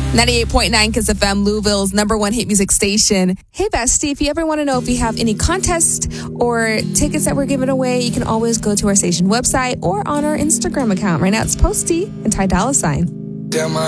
98.9 Kiss FM, Louisville's #1 hit music station. Hey, Bestie, if you ever want to know if we have any contests or tickets that we're giving away, you can always go to our station website or on our Instagram account. Right now, it's Posty and Ty Dolla $ign. Damn, I